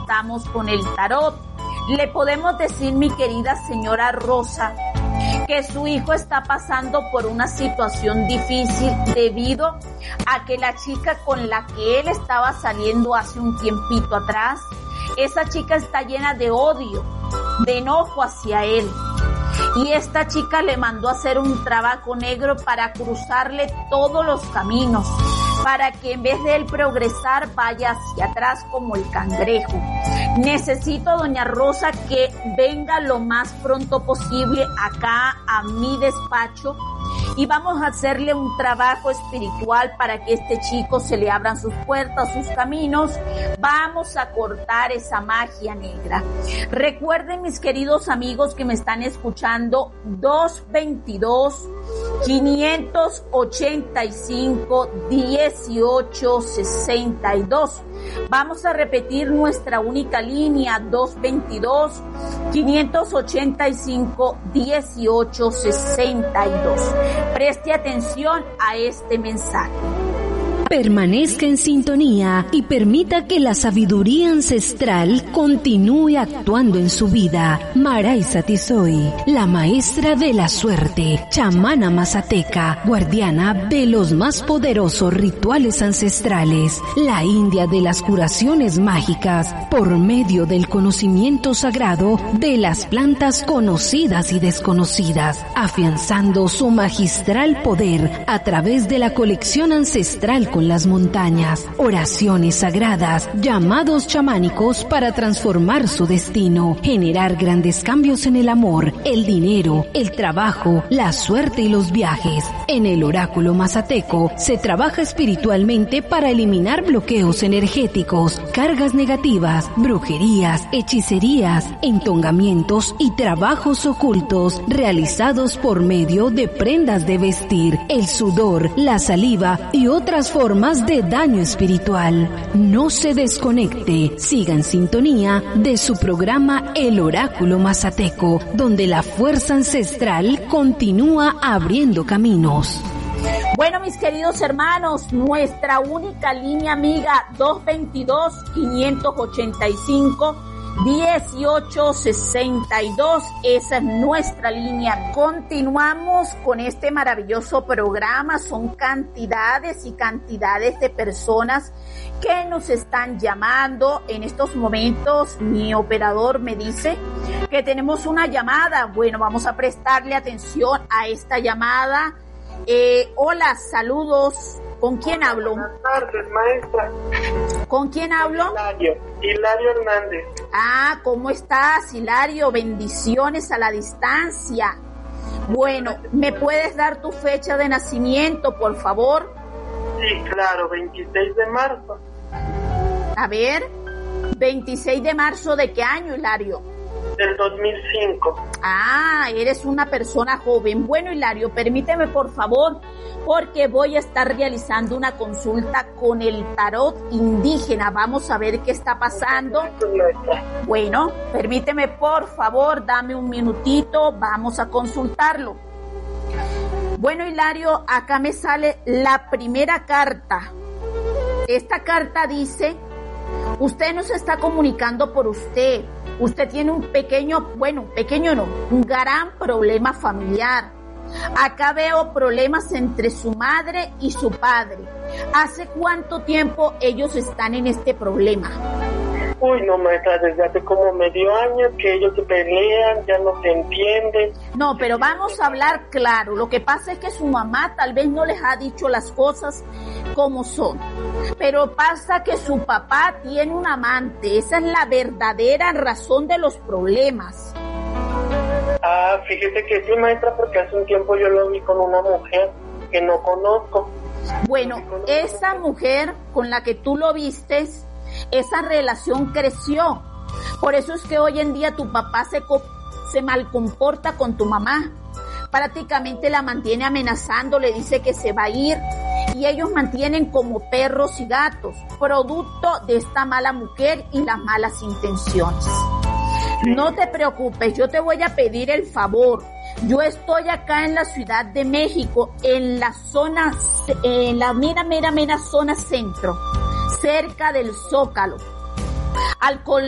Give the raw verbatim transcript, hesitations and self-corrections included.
estamos con el tarot. Le podemos decir, mi querida señora Rosa, que su hijo está pasando por una situación difícil debido a que la chica con la que él estaba saliendo hace un tiempito atrás, esa chica está llena de odio, de enojo hacia él. Y esta chica le mandó a hacer un trabajo negro para cruzarle todos los caminos, para que en vez de él progresar vaya hacia atrás como el cangrejo. Necesito, doña Rosa, que venga lo más pronto posible acá a mi despacho y vamos a hacerle un trabajo espiritual para que este chico se le abran sus puertas, sus caminos. Vamos a cortar esa magia negra. Recuerden, mis queridos amigos que me están escuchando, dos veintidós, quinientos ochenta y cinco, dieciocho sesenta y dos. Vamos a repetir nuestra única línea, dos veintidós, quinientos ochenta y cinco, dieciocho sesenta y dos. Preste atención a este mensaje. Permanezca en sintonía y permita que la sabiduría ancestral continúe actuando en su vida. Maraisa Tizoy, la maestra de la suerte, chamana mazateca, guardiana de los más poderosos rituales ancestrales, la india de las curaciones mágicas, por medio del conocimiento sagrado de las plantas conocidas y desconocidas, afianzando su magistral poder a través de la colección ancestral con las montañas, oraciones sagradas, llamados chamánicos para transformar su destino, generar grandes cambios en el amor, el dinero, el trabajo, la suerte y los viajes. En el oráculo mazateco se trabaja espiritualmente para eliminar bloqueos energéticos, cargas negativas, brujerías, hechicerías, entongamientos y trabajos ocultos realizados por medio de prendas de vestir, el sudor, la saliva y otras formas de daño espiritual. No se desconecte, siga en sintonía de su programa El Oráculo Mazateco, donde la fuerza ancestral continúa abriendo caminos. Bueno, mis queridos hermanos, nuestra única línea amiga, dos veintidós, quinientos ochenta y cinco, dieciocho sesenta y dos, esa es nuestra línea. Continuamos con este maravilloso programa. Son cantidades y cantidades de personas que nos están llamando. En estos momentos mi operador me dice que tenemos una llamada. Bueno, vamos a prestarle atención a esta llamada. Eh, hola, saludos. ¿Con quién hablo? Buenas tardes, maestra. ¿Con quién hablo? Hilario, Hilario Hernández. Ah, ¿cómo estás, Hilario? Bendiciones a la distancia. Bueno, ¿me puedes dar tu fecha de nacimiento, por favor? Sí, claro, veintiséis de marzo. A ver, veintiséis de marzo, ¿de qué año, Hilario? Del dos mil cinco. Ah, eres una persona joven. Bueno, Hilario, permíteme por favor, porque voy a estar realizando una consulta con el tarot indígena. Vamos a ver qué está pasando. Bueno, permíteme por favor, dame un minutito, vamos a consultarlo. Bueno, Hilario, acá me sale la primera carta. Esta carta dice: usted no se está comunicando por usted. Usted tiene un pequeño, bueno, pequeño no, un gran problema familiar. Acá veo problemas entre su madre y su padre. ¿Hace cuánto tiempo ellos están en este problema? Uy, no, maestra, desde hace como medio año que ellos se pelean, ya no se entienden. No, pero vamos a hablar claro. Lo que pasa es que su mamá tal vez no les ha dicho las cosas como son. Pero pasa que su papá tiene un amante. Esa es la verdadera razón de los problemas. Ah, fíjese que sí, maestra, porque hace un tiempo yo lo vi con una mujer que no conozco. Bueno, esa mujer con la que tú lo vistes, esa relación creció. Por eso es que hoy en día tu papá se, co- se malcomporta con tu mamá. Prácticamente la mantiene amenazando, le dice que se va a ir. Y ellos mantienen como perros y gatos, producto de esta mala mujer y las malas intenciones. No te preocupes, yo te voy a pedir el favor. Yo estoy acá en la Ciudad de México, en la zona, en la mera, mera, mera zona centro, cerca del Zócalo. Al col